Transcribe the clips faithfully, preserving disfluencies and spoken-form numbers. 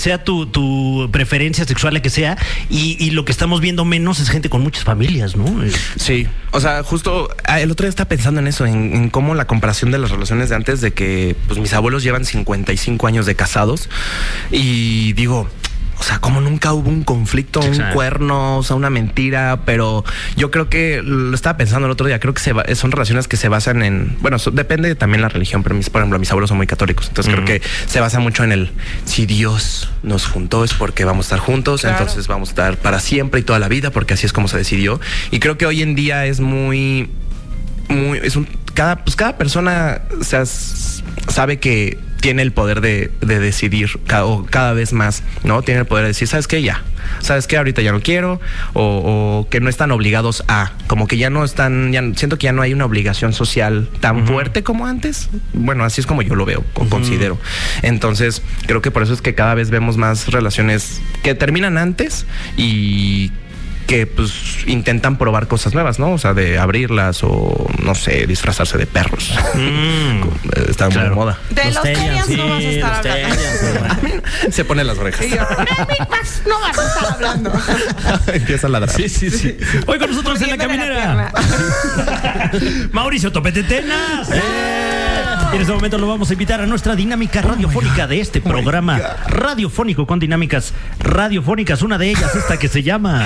sea tu, tu preferencia sexual, la que sea, y, y lo que estamos viendo menos es gente con muchas familias, ¿no? Sí, o sea, justo el otro día estaba pensando en eso, en, en cómo la comparación de las relaciones de antes, de que pues mis abuelos llevan cincuenta y cinco años de casados, y digo... O sea, como nunca hubo un conflicto, un Exacto. cuerno, o sea, una mentira, pero yo creo que, lo estaba pensando el otro día, creo que se va, son relaciones que se basan en, bueno, so, depende también la religión, pero mis, por ejemplo, mis abuelos son muy católicos, entonces mm. creo que se basa mucho en el, si Dios nos juntó es porque vamos a estar juntos, claro. entonces vamos a estar para siempre y toda la vida, porque así es como se decidió. Y creo que hoy en día es muy, muy, es un, cada, pues cada persona, o sea, sabe que tiene el poder de, de decidir cada, o cada vez más, ¿no? Tiene el poder de decir, ¿sabes qué? Ya. ¿Sabes qué? Ahorita ya no quiero. O, o que no están obligados a. Como que ya no están... Ya, siento que ya no hay una obligación social tan uh-huh. fuerte como antes. Bueno, así es como yo lo veo, uh-huh. considero. Entonces, creo que por eso es que cada vez vemos más relaciones que terminan antes y... que pues intentan probar cosas nuevas, ¿no? O sea, de abrirlas o, no sé, disfrazarse de perros. Mm, Está claro. muy de moda. De los, los Terians sí, no vas a estar hablando. Terians, se pone las orejas. Yo, no vas a estar hablando. Empieza a ladrar. Sí, sí, sí. Hoy con nosotros en la caminera. Mauricio Topetetenas. ¡Eh! Y en este momento lo vamos a invitar a nuestra dinámica radiofónica oh de este oh programa radiofónico con dinámicas radiofónicas. Una de ellas, esta que se llama...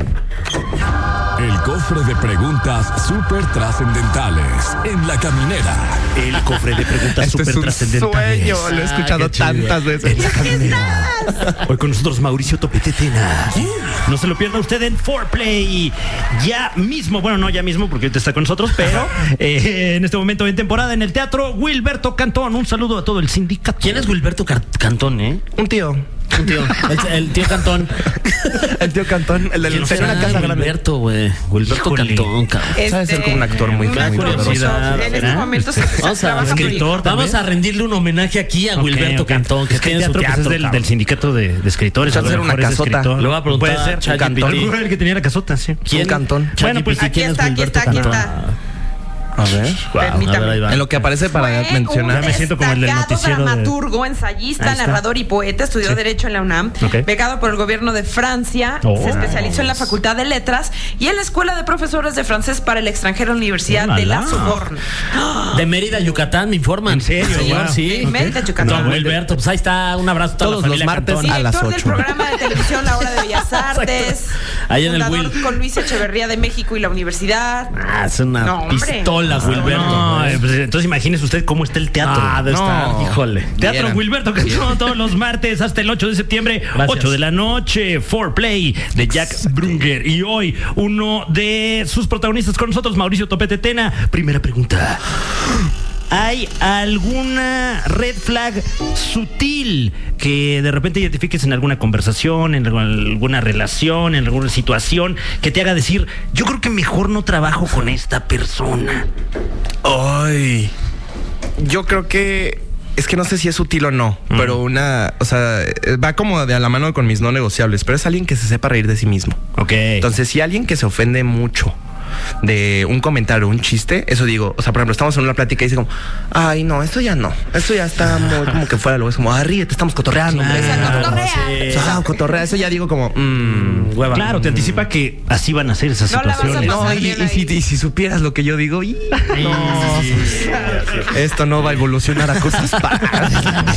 El cofre de preguntas súper trascendentales en la caminera. El cofre de preguntas este súper trascendentales. Sueño, lo he escuchado ah, tantas veces. En la caminera. Hoy con nosotros Mauricio Topetetenas. No se lo pierda usted en four play. Ya mismo, bueno, no ya mismo porque ahorita está con nosotros, pero eh, en este momento en temporada en el teatro Wilberto Cantón. Un saludo a todo el sindicato. ¿Quién es Wilberto Car- Cantón, eh? Un tío. Un tío. El, el tío Cantón. El tío Cantón. El del tenía una casa grande. Wilberto, güey. Wilberto Cantón, cabrón. Este, Sabe ser como un actor muy, muy poderoso. En este momento se vamos a, escritor, vamos a rendirle un homenaje aquí a okay, Wilberto okay. Cantón, que es tiene su teatro, pues es del, del sindicato de, de escritores. Puede ser una casota. Lo voy a preguntar. Puede ser un Cantón. El que tenía la casota, sí. ¿Quién? Un Cantón. Bueno, pues aquí está, aquí está, aquí está. A ver, wow. Permítame. A ver, en lo que aparece para Fue mencionar. Me siento como el del noticiero. Dramaturgo, de... ensayista, narrador y poeta. Estudió sí. Derecho en la UNAM. Okay. Becado por el gobierno de Francia. Oh, se especializó en la Facultad de Letras y en la Escuela de Profesores de Francés para el extranjero en la Universidad oh, de la Sorbonne. De Mérida, Yucatán, me informan. ¿En serio? Señor, wow. Sí. De Mérida, Yucatán. No, Wilberto, pues ahí está. Un abrazo a toda todos la familia los martes Cantón. a las ocho. Director del programa de televisión La Hora de Bellas Artes. Ahí en el Will. Con Luis Echeverría de México y la Universidad. Ah, es una no, pistola, Wilberto. No. No, pues entonces imagínese usted cómo está el teatro. Ah, de no. estar, híjole. Teatro Vieran. Wilberto Cantón todos los martes hasta el ocho de septiembre, Gracias. ocho de la noche, four play de Jack Brunger. Y hoy uno de sus protagonistas con nosotros, Mauricio Topetetena. Primera pregunta. ¿Hay alguna red flag sutil que de repente identifiques en alguna conversación, en alguna relación, en alguna situación que te haga decir, yo creo que mejor no trabajo con esta persona? Ay, yo creo que es que no sé si es sutil o no, mm. pero una, o sea, va como de a la mano con mis no negociables, pero es alguien que se sepa reír de sí mismo. Ok. Entonces, si alguien que se ofende mucho de un comentario, un chiste, eso digo, o sea, por ejemplo, estamos en una plática y dice como, ay, no, esto ya no, esto ya está muy, como que fuera, luego es como, ah, ríete, estamos cotorreando. Claro, claro, cotorrea. Sí. O sea, cotorrea, eso ya digo como, mmm, hueva. Claro, te anticipa que así van a ser esas no situaciones. No, y, y, si, y si supieras lo que yo digo, y, no, sí, sí, sí. Esto no va a evolucionar a cosas padres.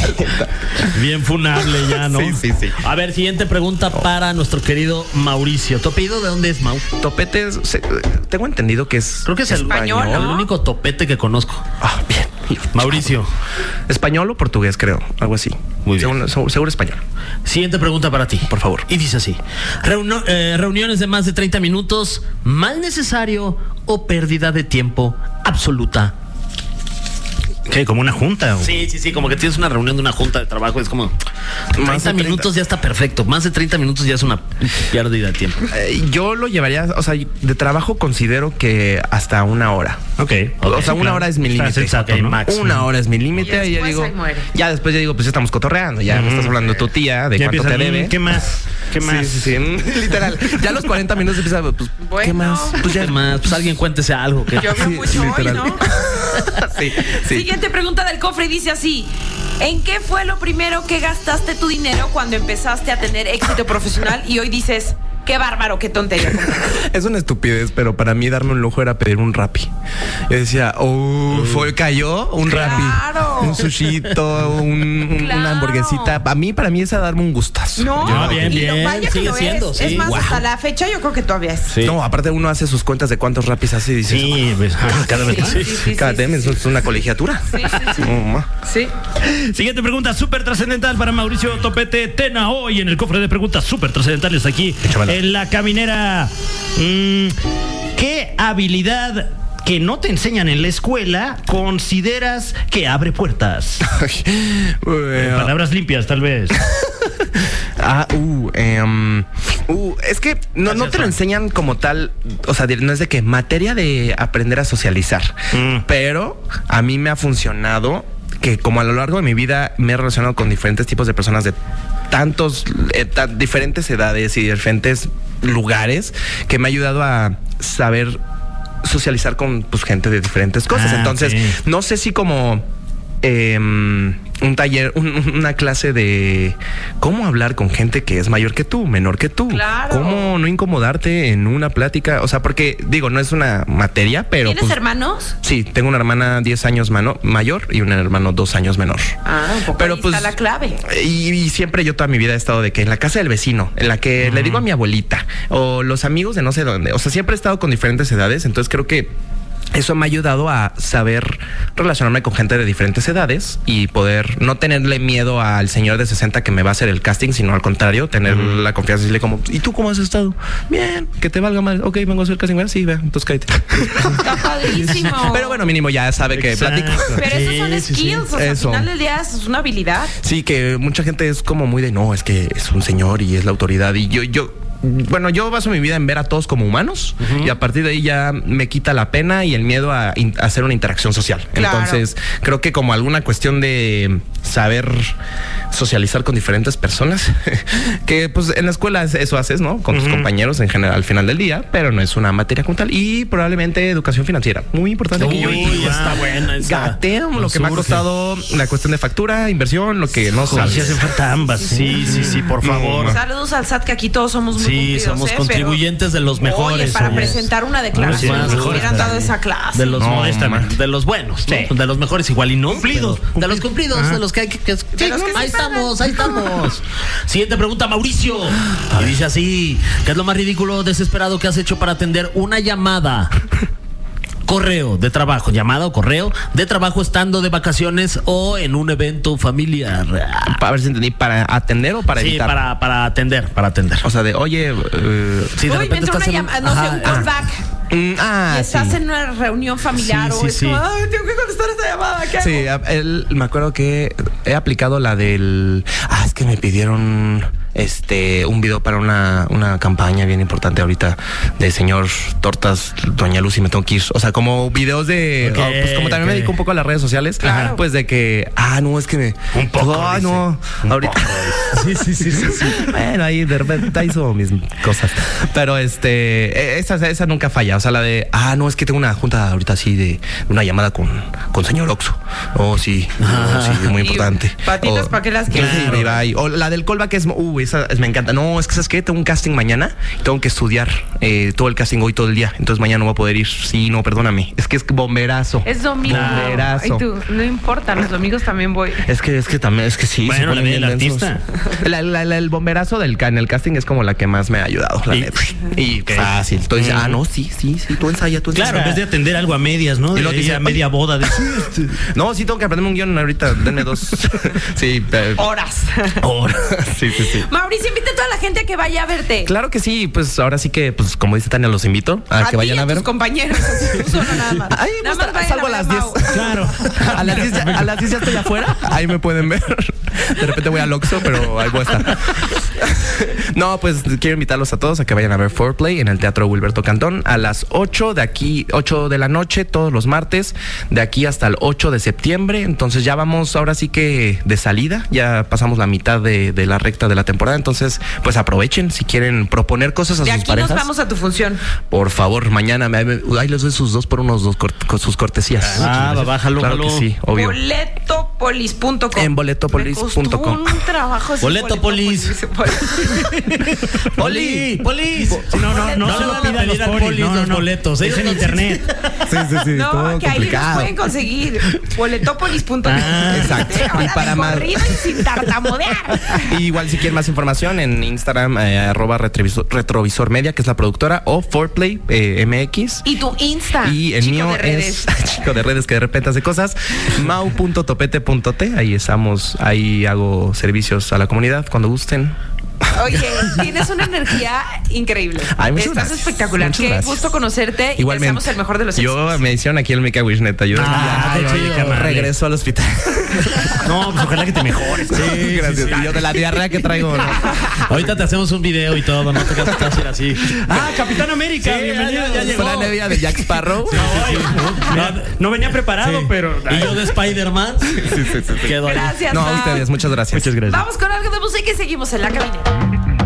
Bien funable ya, ¿no? Sí, sí, sí. A ver, siguiente pregunta para nuestro querido Mauricio. ¿Tu apellido de dónde es, Mau? Topete es, se, tengo entendido que es creo que es español, el, ¿no? el único topete que conozco. Ah, bien. Mauricio. Español o portugués, creo, algo así. Muy bien. Seguro, seguro, seguro español. Siguiente pregunta para ti, por favor. Y dice así: Reuno, eh, reuniones de más de treinta minutos, mal necesario o pérdida de tiempo absoluta. ¿Qué? ¿Como una junta? ¿O? Sí, sí, sí, como que tienes una reunión de una junta de trabajo, es como treinta minutos ya está perfecto, más de treinta minutos ya es una pérdida de tiempo. Eh, yo lo llevaría, o sea, de trabajo considero que hasta una hora. Ok. okay o sea, una claro. hora es mi límite. Sensato, ¿no? Max. Una hora es mi límite y, y ya digo, ya después ya digo, pues ya estamos cotorreando, ya mm. me estás hablando tu tía de ya cuánto te debe. ¿Qué más? ¿Qué más? Sí, sí, sí. Literal. Ya a los cuarenta minutos empieza, pues, bueno, ¿qué más? Pues ya, ¿qué más? Pues alguien cuéntese algo. ¿Qué? Yo veo mucho sí, hoy, ¿no? sí, sí. Siguiente pregunta del cofre y dice así: ¿En qué fue lo primero que gastaste tu dinero cuando empezaste a tener éxito profesional y hoy dices, qué bárbaro, qué tontería? Es una estupidez, pero para mí darme un lujo era pedir un Rappi. Yo decía, oh, fue, cayó un Rappi. Claro. Un sushito, un, claro. una hamburguesita. A mí, para mí, es a darme un gustazo. No, no bien, y bien. vaya que sigue lo siendo, es. sí. Es más, Wow. hasta la fecha yo creo que todavía es. Sí. No, aparte uno hace sus cuentas de cuántos Rappis hace y dice, sí, pues, cada vez más. Sí, sí, sí, cada sí, tema sí, es una colegiatura. Sí, sí, sí. Oh, sí. Siguiente pregunta súper trascendental para Mauricio Topete Tena. Hoy en el cofre de preguntas súper trascendentales aquí Échamela. En La Caminera. Mm, ¿Qué habilidad que no te enseñan en la escuela consideras que abre puertas? bueno. En palabras limpias, tal vez. Ah, uh, um, uh, es que no, no te lo enseñan como tal, o sea, no es de que materia de aprender a socializar, mm. pero a mí me ha funcionado que como a lo largo de mi vida me he relacionado con diferentes tipos de personas de tantos, eh, tan, diferentes edades y diferentes lugares, que me ha ayudado a saber socializar con pues, gente de diferentes cosas. Ah, Entonces, okay. no sé si como eh, un taller, un, una clase de cómo hablar con gente que es mayor que tú, menor que tú. Claro. Cómo no incomodarte en una plática. O sea, porque digo, no es una materia, pero... ¿Tienes pues, hermanos? Sí, tengo una hermana diez años mano, mayor y un hermano dos años menor. Ah, un poco pero, ahí pues, está la clave. Y, y siempre yo toda mi vida he estado de que en la casa del vecino, en la que uh-huh. le digo a mi abuelita, o los amigos de no sé dónde. O sea, siempre he estado con diferentes edades, entonces creo que eso me ha ayudado a saber relacionarme con gente de diferentes edades y poder no tenerle miedo al señor de sesenta que me va a hacer el casting, sino al contrario, tener uh-huh. la confianza y decirle como, ¿y tú cómo has estado? Bien, que te valga mal. Ok, vengo a hacer el casting. Sí, ve, entonces cállate. Está padrísimo. Pero bueno, mínimo ya sabe que Exacto. platico. Pero esos son skills, sí, sí. o sea, eso. al final del día es una habilidad. Sí, que mucha gente es como muy de, no, es que es un señor y es la autoridad. Y yo, yo... Bueno, yo baso mi vida en ver a todos como humanos uh-huh. y a partir de ahí ya me quita la pena y el miedo a, in- a hacer una interacción social. Claro. Entonces, creo que como alguna cuestión de saber socializar con diferentes personas, que pues en la escuela eso haces, ¿no? Con uh-huh. tus compañeros en general al final del día, pero no es una materia como tal. Y probablemente educación financiera. Muy importante. Uy, que yo wow. está buena esa. Gateam, lo que me ha costado la cuestión de factura, inversión, lo que no sabes. Sí, hacen falta ambas. Sí, sí, sí, por favor. No. Saludos al S A T, que aquí todos somos muy Sí, somos ¿eh? contribuyentes Pero, de los mejores. Oye, para somos. presentar una declaración, Los nos mejores, hubieran dado también. esa clase. De los No, modestamente, de los buenos, ¿no? Sí. De los mejores igual y no. Cumplidos. Pero, de los cumplidos, Ajá. de los que hay que... que sí, De los que ahí sí estamos, pagan. ahí estamos. Siguiente pregunta, Mauricio. Y dice así, ¿qué es lo más ridículo o desesperado que has hecho para atender una llamada? Correo de trabajo, llamada o correo de trabajo estando de vacaciones o en un evento familiar. A ver si entendí, ¿para atender o para Sí, evitar? para, para atender, para atender. O sea, de, oye... Uh, Sí, de Uy, me repente entró estás una en- llamada, no sé, Ajá, un ah. callback. mm, ah, y estás sí. en una reunión familiar Sí, o sí, es sí. como, ay, tengo que contestar esta llamada, ¿qué hago? Sí, a- él, me acuerdo que he aplicado la del... Ah, es que me pidieron este un video para una, una campaña bien importante ahorita de señor Tortas, Doña Lucy, me tengo que ir. O sea, como videos de... Ok, oh, pues como también ok. me dedico un poco a las redes sociales. Claro. Pues de que... Ah, no, es que me... Un poco, Ah, dice. no. Un Ahorita... poco, sí, sí, sí, sí, sí. Bueno, ahí de repente hizo mis cosas. Pero este... Esa, esa nunca falla. O sea, la de... Ah, no, es que tengo una junta ahorita así de... Una llamada con, con señor Oxo. Oh, sí. Oh, sí, muy Y importante. patitas, O- ¿para qué las Sí, quieres? sí, bye. O la del callback es, uh, esa es- me encanta. No, es que sabes qué, tengo un casting mañana y tengo que estudiar eh, todo el casting hoy todo el día. Entonces mañana no voy a poder ir. Sí, no, perdóname. Es que es bomberazo. Es domingo. Bomberazo. Y tú, no importa, los domingos también voy. Es que, es que también, es que sí. Bueno, se ponen la vida del bien densos. artista. La- la- la- el bomberazo del ca- en el casting es como la que más me ha ayudado, la Y- neta. Y Ok. fácil. Entonces, Mm. ah, no, sí, sí, sí, tú ensaya, tú ensaya. Claro, en vez de atender algo a medias, ¿no? Y De luego te ir dice, a media boda. De... No, sí tengo que aprenderme un guión ahorita. Denme dos. Sí, pero... Horas. Ahora. Sí, sí, sí. Mauricio, invita a toda la gente a que vaya a verte. Claro que sí, pues ahora sí que, pues como dice Tania, los invito a, A que ti vayan y a a ver. tus compañeros. Así, tú solo nada más. Ahí nada pues, más vayan salgo a ver las diez. Mau. Claro. A las diez ya, a las diez ya estoy afuera. Ahí me pueden ver. De repente voy al Oxxo, pero ahí voy a estar. No, pues quiero invitarlos a todos a que vayan a ver Foreplay en el Teatro Wilberto Cantón a las ocho de aquí, ocho de la noche, todos los martes, de aquí hasta el ocho de septiembre. Entonces ya vamos ahora sí que de salida. Ya pasamos la mitad de, de la recta de la temporada. Entonces, pues aprovechen si quieren proponer cosas a De sus aquí parejas. nos vamos a tu función. Por favor, mañana me, me- ahí les doy sus dos por unos dos cort- con sus cortesías. Ah, va, bájalo, Claro jalo. que sí, obvio. Boleto boletopolis punto com. En boletopolis punto com. Un trabajo. Boletopolis. Poli, polis. No, no, no, no se lo pidan los polis, no, no, no. boletos. Es en internet. Sí, sí, sí. No, todo que ahí complicado. los pueden conseguir. boletopolis punto com. Ah, exacto. Ahora Y para de más. corrido y sin tartamudear. Y igual si quieren más información en Instagram, eh, arroba retrovisor, retrovisor media, que es la productora, o Fourplay eh, M X. Y tu Insta. Y el chico mío de redes. es chico de redes que de repente hace cosas. mau punto topete punto t. Ahí estamos, ahí hago servicios a la comunidad cuando gusten. Oye, tienes una energía increíble. Ay, muchas Estás gracias. espectacular. Muchas Qué gracias. gusto conocerte. Igualmente. Y deseamos el mejor de los Yo éxitos. me hicieron aquí el Make a Wish, neta. Yo Ah, ya, qué chido, yo qué amable. regreso al hospital. No, pues ojalá que te mejores. Sí, gracias. Y yo de la diarrea que traigo. ¿no? Ahorita te hacemos un video y todo, no te quedas hacer así. Ah, Capitán América, Sí, bienvenido. ya- ya llegó. Fue la nevia de Jack Sparrow. Ay, no, mira, no venía preparado, Sí. pero. Y yo de Spider-Man. Sí, sí, sí, sí. Quedo ahí. Gracias. No, a Mau. ustedes, muchas gracias. Muchas gracias. Vamos con algo de música y seguimos en la cabina.